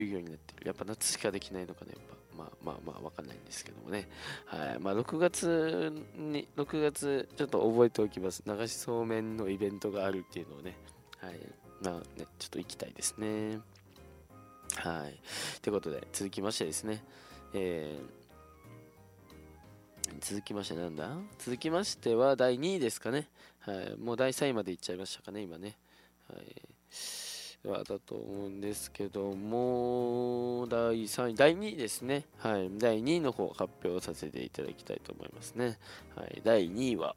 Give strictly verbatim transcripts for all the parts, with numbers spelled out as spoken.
ようになってる。やっぱ夏しかできないのかね、やっぱ。まあまあまあ、わかんないんですけどもね。はい。まあ、ろくがつに、ろくがつ、ちょっと覚えておきます。流しそうめんのイベントがあるっていうのをね。はい。まあね、ちょっと行きたいですね。はい。ということで、続きましてですね。えー続きましてなんだ続きましてはだいにいですかね。はい。もうだいさんいまで行っちゃいましたかね、今ね。はい。はだと思うんですけども、だいさんい、だいにいですね。はい。だいにいの方発表させていただきたいと思いますね。はい。だいにいは、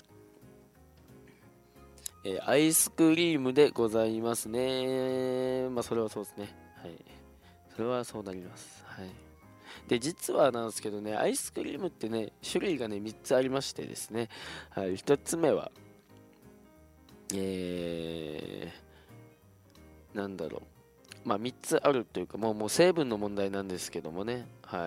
えーアイスクリームでございますね。まあ、それはそうですね。はい。それはそうなります。はい。で、実はなんですけどね、アイスクリームってね、種類がね、みっつありましてですね、はい、ひとつめは、えー、なんだろう、まあみっつあるというか、もう、もう成分の問題なんですけどもね、はい、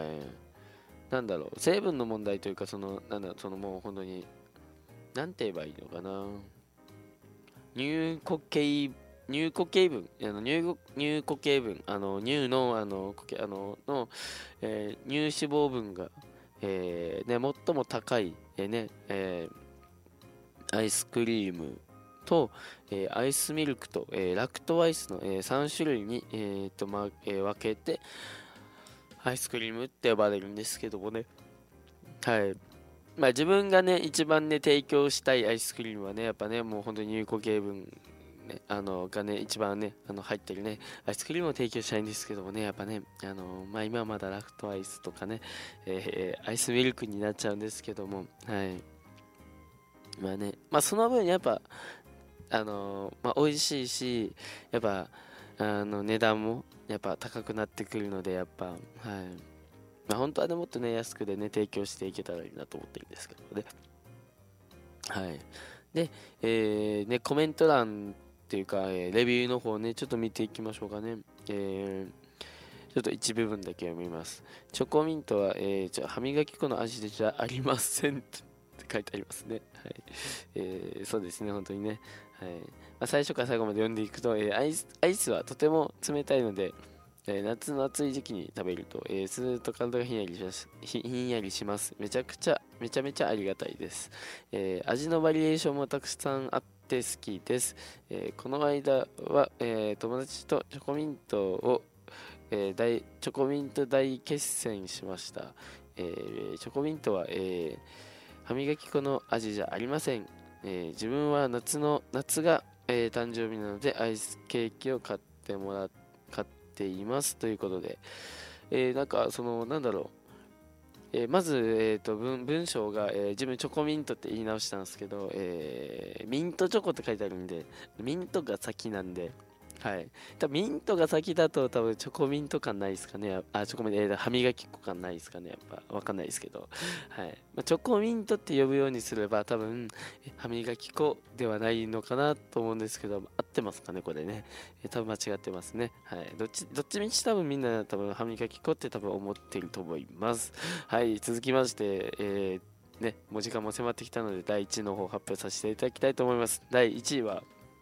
なんだろう、成分の問題というか、その、なんだろう、そのもう本当に、なんて言えばいいのかな、乳固形、乳固形分、あの乳ご乳固形分、あの乳の、あの、固形あの、の、えー乳脂肪分が、えーね、最も高い、えーね、えーアイスクリームと、えーアイスミルクと、えーラクトアイスの、えーさん種類に、えーとまえー分けてアイスクリームって呼ばれるんですけどもね。はい。まあ自分がね、一番ね、提供したいアイスクリームはね、やっぱね、もう本当に有効成分、ね、あの、がね、一番ね、あの、入ってるね、アイスクリームを提供したいんですけどもね、やっぱね、あの、まあ今はまだラクトアイスとかね、えーアイスミルクになっちゃうんですけども、はい。まあね、まあその分やっぱ、あのまあ美味しいし、やっぱ、あの、値段もやっぱ高くなってくるので、やっぱ、はい。まあ本当はね、もっとね、安くでね、提供していけたらいいなと思ってるんですけどね。はい。で、えーね、コメント欄っていうか、えーレビューの方ね、ちょっと見ていきましょうかね。えーちょっと一部分だけ読みます。チョコミントは、えー、ちょ歯磨き粉の味でじゃありませんって書いてありますね。はい。えーそうですね、本当にね。はい。まあ、最初から最後まで読んでいくと、えーアイス、アイスはとても冷たいので、えー夏の暑い時期に食べると、えー、スーッと体がひんやりします。ひひんやりします。めちゃくちゃ、めちゃめちゃありがたいです。えー味のバリエーションもたくさんあって好きです。えーこの間は、えー友達とチョコミントを、えー大チョコミント大決戦しました。えーチョコミントは、えー歯磨き粉の味じゃありません。えー自分は夏の夏が、えー誕生日なのでアイスケーキを買ってもら買っていますということで、えーなんかそのなんだろう、えーまず、えーと文文章が、えー自分チョコミントって言い直したんですけど、えーミントチョコって書いてあるんで、ミントが先なんで、はい。多分ミントが先だと多分チョコミント感ないですかね。あ、チョコミント、えー歯磨き粉感ないですかね。やっぱわかんないですけど。はい。まあ、チョコミントって呼ぶようにすれば多分え歯磨き粉ではないのかなと思うんですけど、合ってますかね、これね。えー多分間違ってますね。はい。どっち、どっちみち多分みんな多分歯磨き粉って多分思ってると思います。はい。続きまして、えーね、もう時間も迫ってきたのでだいいちいの方発表させていただきたいと思います。だいいちいは、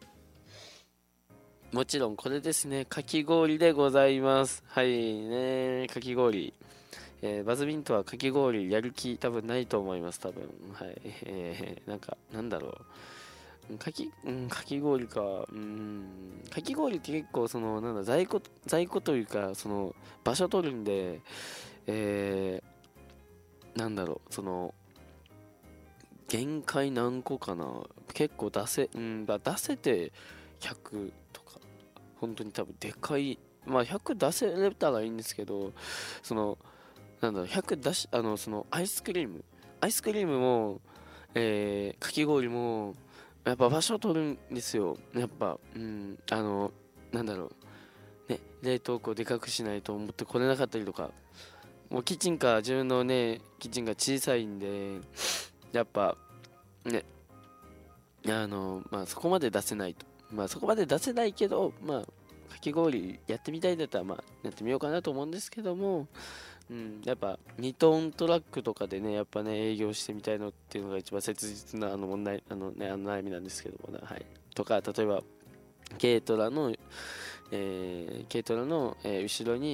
もちろんこれですね、かき氷でございます。はいね、かき氷。えーバズミントはかき氷やる気多分ないと思います、多分。はい。えーなんか、なんだろう。かき、うん、かき氷か。うん、かき氷って結構、その、なんだ、在庫、在庫というか、その、場所取るんで、えーなんだろう、その、限界何個かな。結構出せ、うん、だ出せてひゃくとか、本当に多分でかい、まあひゃく出せれたらいいんですけど、その、なんだろう、ひゃく出し、あの、そのアイスクリーム、アイスクリームも、えー、かき氷も、やっぱ場所取るんですよ。やっぱ、うん、あの、なんだろう、ね、冷凍庫でかくしないと思ってこれなかったりとか、もうキッチンカー、自分のね、キッチンが小さいんで、やっぱ、ね、あの、まあそこまで出せないと。まあそこまで出せないけど、まあ、かき氷やってみたいんだったら、まあ、やってみようかなと思うんですけども、うん、やっぱにトントラックとかでね、やっぱね、営業してみたいのっていうのが一番切実なあの問題、あのね、あの悩みなんですけどもね、はい。とか、例えば、軽トラのえー軽トラの、えー後ろに